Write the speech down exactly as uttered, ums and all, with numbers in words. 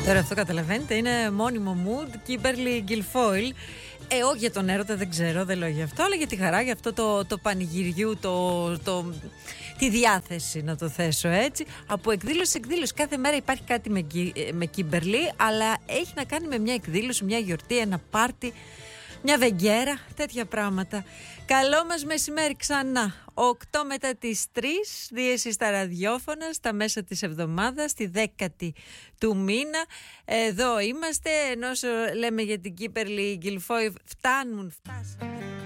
Τώρα αυτό καταλαβαίνετε είναι μόνιμο mood, Kimberly Guilfoyle. Ε, όχι για τον έρωτα, δεν ξέρω, δεν λέω για αυτό, αλλά για τη χαρά, για αυτό το, το πανηγυριού, το, το, τη διάθεση, να το θέσω έτσι. Από εκδήλωση σε εκδήλωση. Κάθε μέρα υπάρχει κάτι με, με Kimberly, αλλά έχει να κάνει με μια εκδήλωση, μια γιορτή, ένα πάρτι, μια βεγγέρα, τέτοια πράγματα. Καλό μας μεσημέρι ξανά. οκτώ μετά τις τρεις, δίεση στα ραδιόφωνα, στα μέσα της εβδομάδας, στη δέκατη του μήνα. Εδώ είμαστε, ενώ λέμε για την Kimberly Guilfoyle, φτάνουν, φτάσαμε.